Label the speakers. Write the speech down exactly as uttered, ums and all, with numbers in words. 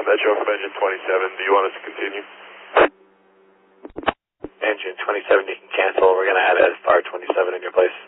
Speaker 1: Metro from engine twenty-seven. Do you want us to continue?
Speaker 2: Engine twenty-seven, you can cancel. We're going to add S R twenty-seven in your place.